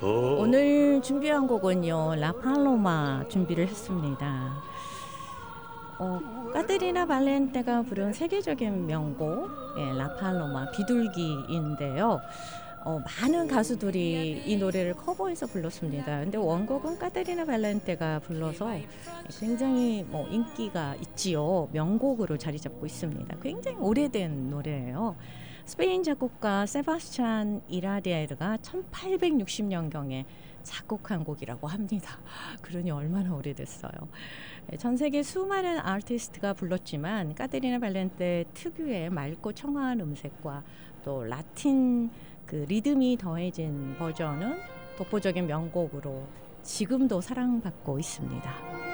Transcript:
오늘 준비한 곡은요, 라팔로마 준비를 했습니다. 카테리나 발렌테가 부른 세계적인 명곡, 라팔로마 비둘기인데요. 많은 가수들이 이 노래를 커버해서 불렀습니다. 근데 원곡은 카테리나 발렌테가 불러서 굉장히 인기가 있지요. 명곡으로 자리 잡고 있습니다. 굉장히 오래된 노래예요. 스페인 작곡가 세바스찬 이라디에르가 1860년경에 작곡한 곡이라고 합니다. 그러니 얼마나 오래됐어요. 전 세계 수많은 아티스트가 불렀지만 카테리나 발렌테 특유의 맑고 청아한 음색과 또 라틴 리듬이 더해진 버전은 독보적인 명곡으로 지금도 사랑받고 있습니다.